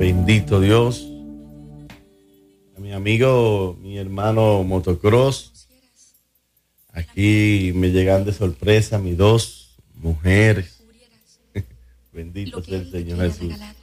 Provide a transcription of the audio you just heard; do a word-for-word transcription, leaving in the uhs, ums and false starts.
Bendito Dios. A mi amigo, mi hermano motocross. Aquí me llegan de sorpresa mis dos mujeres. Bendito sea el Señor Jesús.